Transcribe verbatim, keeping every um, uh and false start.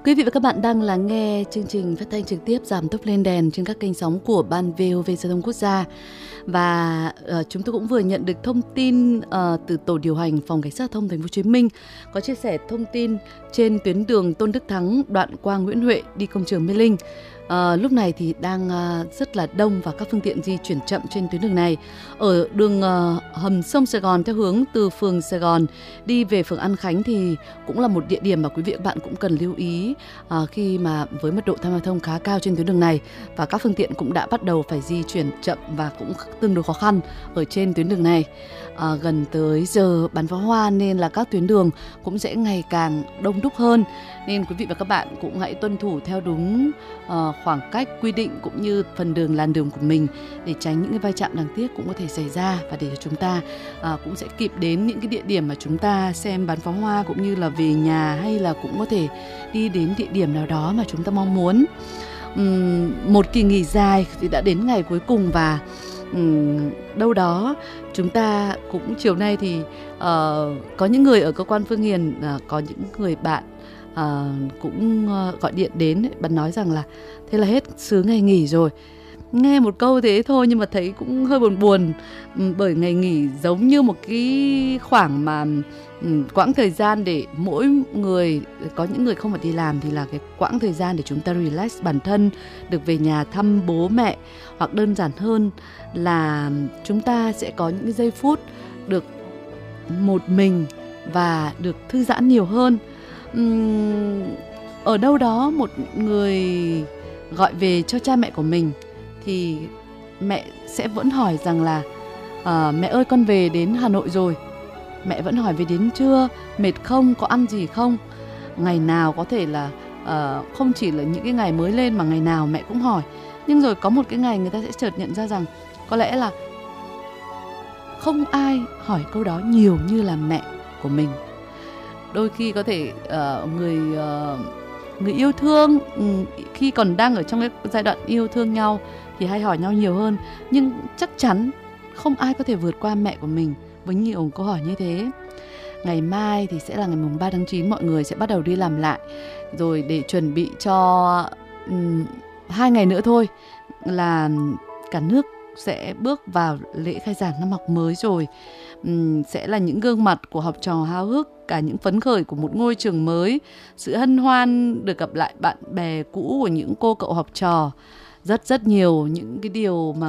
Quý vị và các bạn đang lắng nghe chương trình phát thanh trực tiếp Giảm tốc lên đèn trên các kênh sóng của Ban vê o vê Giao thông Quốc gia. Và uh, chúng tôi cũng vừa nhận được thông tin uh, từ tổ điều hành Phòng Cảnh sát Giao thông Thành phố Hồ Chí Minh có chia sẻ thông tin trên tuyến đường Tôn Đức Thắng đoạn qua Nguyễn Huệ đi công trường Mê Linh. À, lúc này thì đang uh, rất là đông và các phương tiện di chuyển chậm trên tuyến đường này. Ở đường uh, hầm sông Sài Gòn theo hướng từ phường Sài Gòn đi về phường An Khánh thì cũng là một địa điểm mà quý vị và các bạn cũng cần lưu ý uh, khi mà với mật độ tham gia giao thông khá cao trên tuyến đường này, và các phương tiện cũng đã bắt đầu phải di chuyển chậm và cũng tương đối khó khăn ở trên tuyến đường này. À, gần tới giờ bắn pháo hoa nên là các tuyến đường cũng sẽ ngày càng đông đúc hơn, nên quý vị và các bạn cũng hãy tuân thủ theo đúng uh, khoảng cách quy định cũng như phần đường làn đường của mình để tránh những cái va chạm đáng tiếc cũng có thể xảy ra, và để cho chúng ta uh, cũng sẽ kịp đến những cái địa điểm mà chúng ta xem bắn pháo hoa cũng như là về nhà, hay là cũng có thể đi đến địa điểm nào đó mà chúng ta mong muốn. Uhm, một kỳ nghỉ dài thì đã đến ngày cuối cùng, và uhm, đâu đó chúng ta cũng chiều nay thì uh, có những người ở cơ quan Phương Hiền, uh, có những người bạn uh, cũng uh, gọi điện đến và nói rằng là thế là hết xứ ngày nghỉ rồi. Nghe một câu thế thôi nhưng mà thấy cũng hơi buồn buồn, um, bởi ngày nghỉ giống như một cái khoảng mà um, quãng thời gian để mỗi người, có những người không phải đi làm thì là cái quãng thời gian để chúng ta relax bản thân, được về nhà thăm bố mẹ, hoặc đơn giản hơn là chúng ta sẽ có những cái giây phút được một mình và được thư giãn nhiều hơn. Uhm, ở đâu đó một người gọi về cho cha mẹ của mình thì mẹ sẽ vẫn hỏi rằng là à, mẹ ơi con về đến Hà Nội rồi. Mẹ vẫn hỏi về đến chưa, mệt không, có ăn gì không. Ngày nào có thể là à, không chỉ là những cái ngày mới lên mà ngày nào mẹ cũng hỏi. Nhưng rồi có một cái ngày người ta sẽ chợt nhận ra rằng có lẽ là không ai hỏi câu đó nhiều như là mẹ của mình. Đôi khi có thể uh, người uh, người yêu thương um, khi còn đang ở trong cái giai đoạn yêu thương nhau thì hay hỏi nhau nhiều hơn, nhưng chắc chắn không ai có thể vượt qua mẹ của mình với nhiều câu hỏi như thế. Ngày mai thì sẽ là ngày mùng ba tháng chín, mọi người sẽ bắt đầu đi làm lại rồi, để chuẩn bị cho um, hai ngày nữa thôi là cả nước sẽ bước vào lễ khai giảng năm học mới rồi. Uhm, sẽ là những gương mặt của học trò háo hức, cả những phấn khởi của một ngôi trường mới, sự hân hoan được gặp lại bạn bè cũ của những cô cậu học trò, rất rất nhiều những cái điều mà